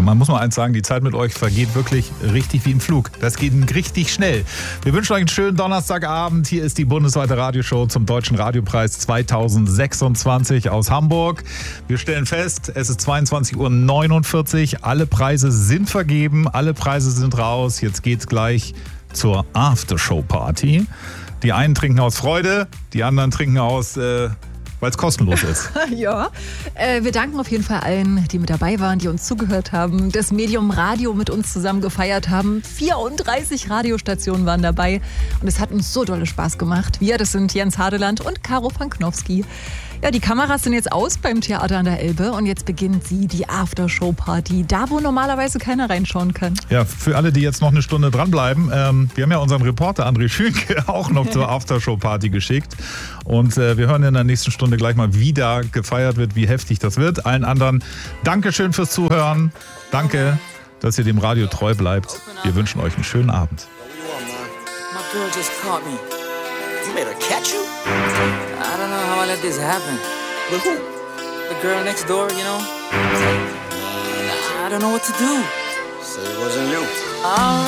man muss mal eins sagen, die Zeit mit euch vergeht wirklich richtig wie im Flug. Das geht richtig schnell. Wir wünschen euch einen schönen Donnerstagabend. Hier ist die bundesweite Radioshow zum Deutschen Radiopreis 2026 aus Hamburg. Wir stellen fest, es ist 22:49 Uhr. Alle Preise sind vergeben, alle Preise sind raus. Jetzt geht's gleich zur Aftershow-Party. Die einen trinken aus Freude, die anderen trinken aus... weil es kostenlos ist. Ja, wir danken auf jeden Fall allen, die mit dabei waren, die uns zugehört haben, das Medium Radio mit uns zusammen gefeiert haben. 34 Radiostationen waren dabei und es hat uns so dolle Spaß gemacht. Wir, das sind Jens Hadeland und Caro Panknowski. Ja, die Kameras sind jetzt aus beim Theater an der Elbe und jetzt beginnt die Aftershow-Party, da wo normalerweise keiner reinschauen kann. Ja, für alle, die jetzt noch eine Stunde dranbleiben, wir haben ja unseren Reporter André Schünke auch noch zur Aftershow-Party geschickt und wir hören in der nächsten Stunde gleich mal, wie da gefeiert wird, wie heftig das wird. Allen anderen, Dankeschön fürs Zuhören, danke, dass ihr dem Radio treu bleibt. Wir wünschen euch einen schönen Abend. You made her catch you? I don't know how I let this happen. But who? The girl next door, you know? I don't know what to do. So it wasn't you.